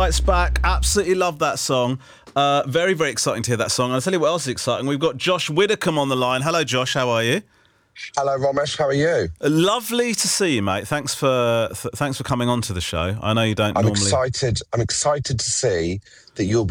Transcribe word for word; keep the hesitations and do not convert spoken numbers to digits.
Fights Back. Absolutely love that song. Uh, very, very exciting to hear that song. And I'll tell you what else is exciting. We've got Josh Widdicombe on the line. Hello, Josh. How are you? Hello, Romesh. How are you? Lovely to see you, mate. Thanks for th- thanks for coming on to the show. I know you don't I'm normally... excited. I'm excited to see that you'll